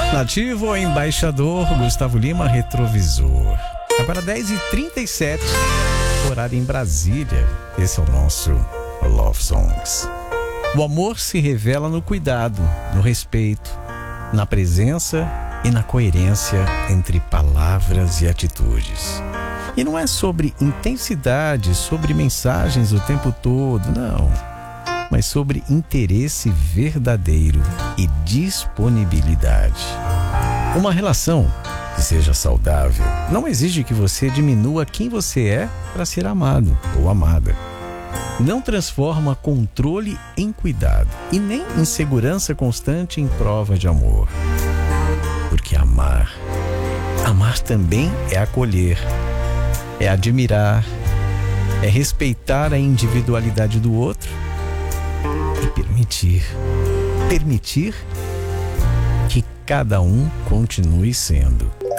Nativo ou embaixador, Gustavo Lima, Retrovisor. Agora 10h37, horário em Brasília. Esse é o nosso Love Songs. O amor se revela no cuidado, no respeito, na presença e na coerência entre palavras e atitudes. E não é sobre intensidade, sobre mensagens o tempo todo, não. Mas sobre interesse verdadeiro e disponibilidade. Uma relação que seja saudável não exige que você diminua quem você é para ser amado ou amada. Não transforma controle em cuidado e nem insegurança constante em prova de amor. Porque amar também é acolher, é admirar, é respeitar a individualidade do outro e permitir que cada um continue sendo